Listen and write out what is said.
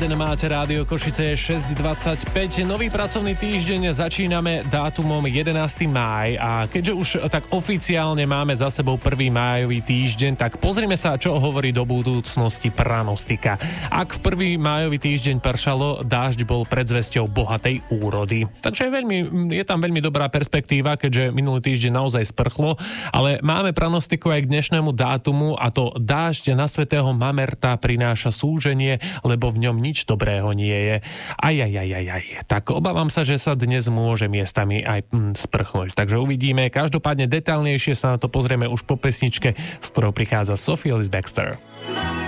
máte Rádio Košice 6.25. Nový pracovný týždeň začíname dátumom 11. máj a keďže už tak oficiálne máme za sebou 1. májový týždeň, tak pozrime sa, čo hovorí do budúcnosti pranostika. Ak v 1. májový týždeň pršalo, dážď bol predzvesťou bohatej úrody. Takže je tam veľmi dobrá perspektíva, keďže minulý týždeň naozaj sprchlo, ale máme pranostiku aj k dnešnému dátumu a to dážď na svätého Mamerta prináša súženie, lebo v ňom nič dobrého nie je. Tak obávam sa, že sa dnes môže miestami aj sprchnúť. Takže uvidíme. Každopádne detailnejšie sa na to pozrieme už po pesničke, s ktorou prichádza Sophie Ellis-Bextor.